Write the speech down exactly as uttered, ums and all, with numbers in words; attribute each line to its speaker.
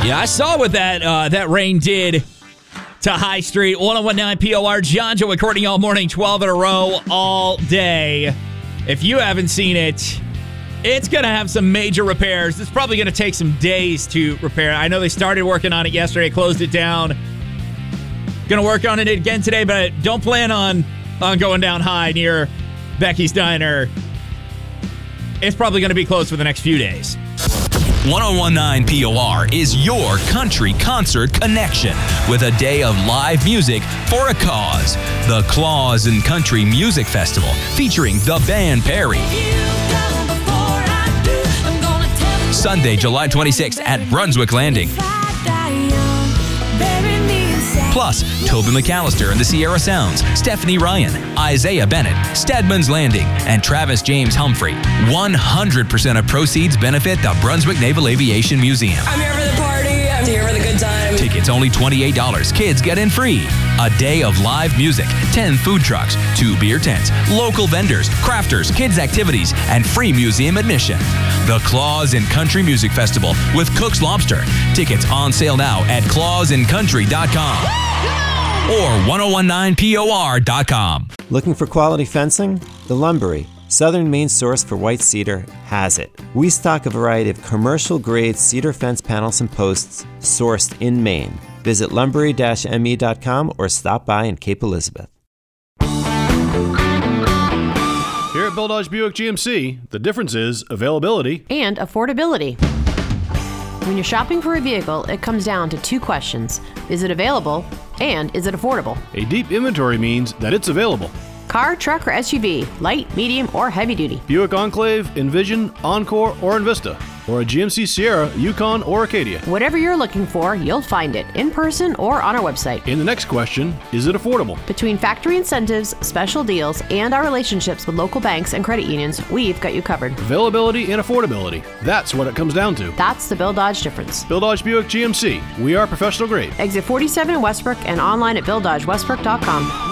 Speaker 1: Yeah, I saw what that uh, that rain did to High Street. one oh one point nine P O R, John Joe recording all morning, twelve in a row, all day. If you haven't seen it, it's going to have some major repairs. It's probably going to take some days to repair. I know they started working on it yesterday, closed it down. Going to work on it again today, but don't plan on, on going down high near Becky's Diner. It's probably going to be closed for the next few days.
Speaker 2: one oh one point nine P O R is your country concert connection with a day of live music for a cause. The Claus and Country Music Festival featuring the band Perry. Sunday, July twenty-sixth at Brunswick Landing. Plus, Toby McAllister and the Sierra Sounds, Stephanie Ryan, Isaiah Bennett, Stedman's Landing, and Travis James Humphrey. one hundred percent of proceeds benefit the Brunswick Naval Aviation Museum.
Speaker 3: I'm here for the party. I'm here for the good time.
Speaker 2: Tickets only twenty-eight dollars. Kids get in free. A day of live music, ten food trucks, two beer tents, local vendors, crafters, kids activities, and free museum admission. The Claus and Country Music Festival with Cook's Lobster. Tickets on sale now at claus and country dot com or one oh one point nine P O R dot com.
Speaker 4: Looking for quality fencing? The Lumbery, Southern Maine's source for white cedar, has it. We stock a variety of commercial-grade cedar fence panels and posts sourced in Maine. Visit lumbery dash m e dot com or stop by in Cape Elizabeth.
Speaker 5: Here at Bill Dodge Buick G M C, the difference is availability
Speaker 6: and affordability. When you're shopping for a vehicle, it comes down to two questions. Is it available? And is it affordable?
Speaker 5: A deep inventory means that it's available.
Speaker 6: Car, truck, or S U V, light, medium, or heavy duty.
Speaker 5: Buick Enclave, Envision, Encore, or Envista. Or a G M C Sierra, Yukon, or Acadia.
Speaker 6: Whatever you're looking for, you'll find it in person or on our website.
Speaker 5: And the next question, is it affordable?
Speaker 6: Between factory incentives, special deals, and our relationships with local banks and credit unions, we've got you covered.
Speaker 5: Availability and affordability. That's what it comes down to.
Speaker 6: That's the Bill Dodge difference.
Speaker 5: Bill Dodge Buick G M C. We are professional grade.
Speaker 6: Exit forty-seven in Westbrook and online at bill dodge westbrook dot com.